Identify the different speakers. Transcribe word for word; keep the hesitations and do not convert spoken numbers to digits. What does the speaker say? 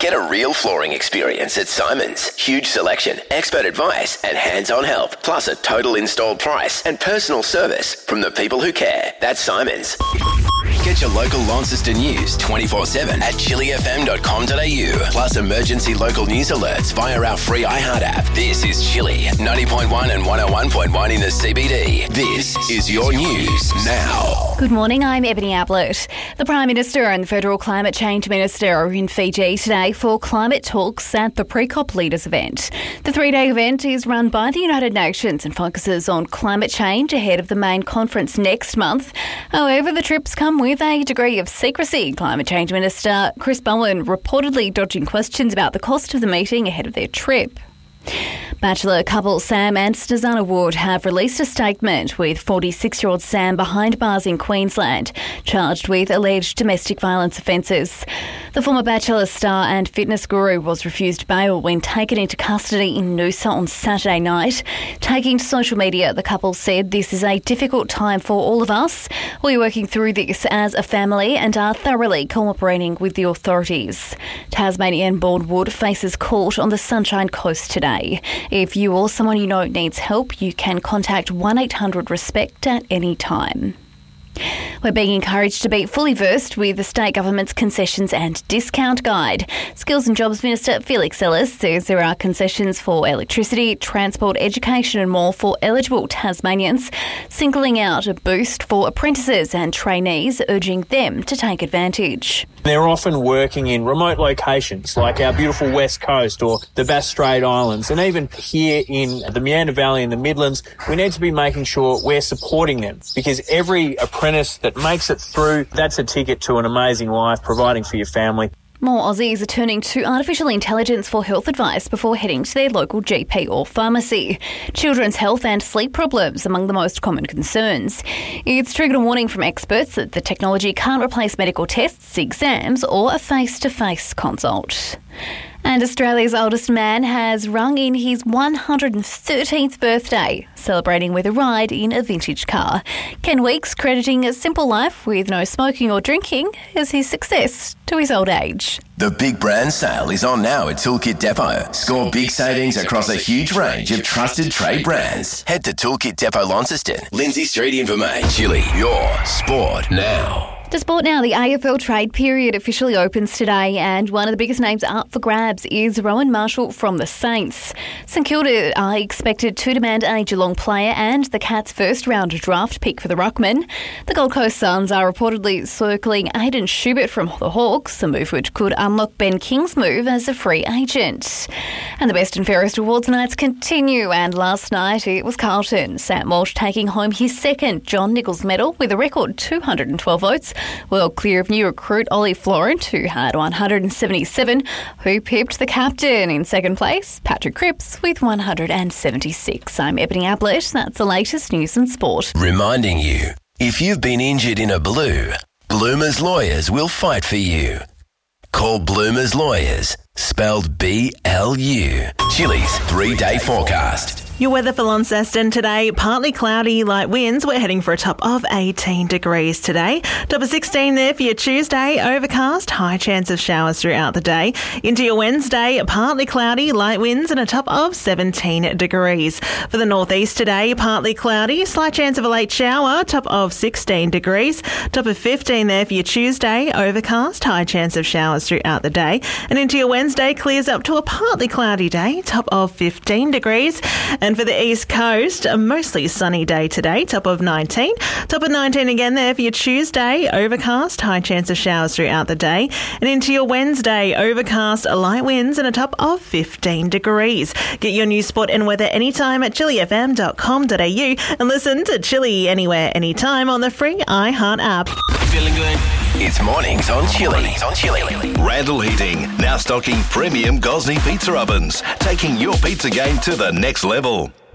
Speaker 1: Get a real flooring experience at Simon's. Huge selection, expert advice and hands-on help, plus a total installed price and personal service from the people who care. That's Simon's. Get your local Launceston news twenty-four seven at chili f m dot com dot a u. Plus emergency local news alerts via our free iHeart app. This is Chili, ninety point one and one oh one point one in the C B D. This is your news now.
Speaker 2: Good morning, I'm Ebony Ablett. The Prime Minister and the Federal Climate Change Minister are in Fiji today for climate talks at the Pre-COP Leaders event. The three-day event is run by the United Nations and focuses on climate change ahead of the main conference next month. However, the trips come with a degree of secrecy. Climate Change Minister Chris Bowen reportedly dodging questions about the cost of the meeting ahead of their trip. Bachelor couple Sam and Snezana Wood have released a statement with forty-six-year-old Sam behind bars in Queensland, charged with alleged domestic violence offences. The former Bachelor star and fitness guru was refused bail when taken into custody in Noosa on Saturday night. Taking to social media, the couple said, "This is a difficult time for all of us. We're working through this as a family and are thoroughly cooperating with the authorities." Tasmanian-born Wood faces court on the Sunshine Coast today. If you or someone you know needs help, you can contact one eight hundred RESPECT at any time. We're being encouraged to be fully versed with the state government's concessions and discount guide. Skills and Jobs Minister Felix Ellis says there are concessions for electricity, transport, education and more for eligible Tasmanians, singling out a boost for apprentices and trainees, urging them to take advantage.
Speaker 3: They're often working in remote locations like our beautiful West Coast or the Bass Strait Islands, and even here in the Meander Valley in the Midlands, we need to be making sure we're supporting them, because every apprentice that makes it through, that's a ticket to an amazing life, providing for your family.
Speaker 2: More Aussies are turning to artificial intelligence for health advice before heading to their local G P or pharmacy. Children's health and sleep problems among the most common concerns. It's triggered a warning from experts that the technology can't replace medical tests, exams or a face-to-face consult. And Australia's oldest man has rung in his one hundred thirteenth birthday, celebrating with a ride in a vintage car. Ken Weeks crediting a simple life with no smoking or drinking as his success to his old age.
Speaker 1: The Big Brand Sale is on now at Toolkit Depot. Score big savings across a huge range of trusted trade brands. Head to Toolkit Depot Launceston, Lindsay Street Invermain. Chili, your sport now.
Speaker 2: To sport now, the A F L trade period officially opens today, and one of the biggest names up for grabs is Rowan Marshall from the Saints. St Kilda are expected to demand a Geelong player and the Cats' first-round draft pick for the ruckman. The Gold Coast Suns are reportedly circling Aidan Schubert from the Hawks, a move which could unlock Ben King's move as a free agent. And the Best and Fairest Awards nights continue, and last night it was Carlton. Sam Walsh taking home his second John Nichols medal with a record two hundred twelve votes. Well clear of new recruit Ollie Florent, who had one hundred seventy-seven, who pipped the captain. In second place, Patrick Cripps with one hundred seventy-six. I'm Ebony Ablett. That's the latest news and sport.
Speaker 1: Reminding you, if you've been injured in a blue, Bloomers Lawyers will fight for you. Call Bloomers Lawyers, spelled B L U. Chili's three-day forecast.
Speaker 4: Your weather for Launceston today, partly cloudy, light winds. We're heading for a top of eighteen degrees today. Top of sixteen there for your Tuesday, overcast, high chance of showers throughout the day. Into your Wednesday, partly cloudy, light winds and a top of seventeen degrees. For the northeast today, partly cloudy, slight chance of a late shower, top of sixteen degrees. Top of fifteen there for your Tuesday, overcast, high chance of showers throughout the day. And into your Wednesday, clears up to a partly cloudy day, top of fifteen degrees. And for the East Coast, a mostly sunny day today, top of nineteen. Top of nineteen again there for your Tuesday, overcast, high chance of showers throughout the day. And into your Wednesday, overcast, light winds and a top of fifteen degrees. Get your news, sport and weather anytime at chili f m dot com dot a u and listen to Chili anywhere, anytime on the free iHeart app.
Speaker 1: Feeling good? It's mornings on Chili. Mornings on Chili.
Speaker 5: Randall Heating, now stocking premium Gosney pizza ovens, taking your pizza game to the next level.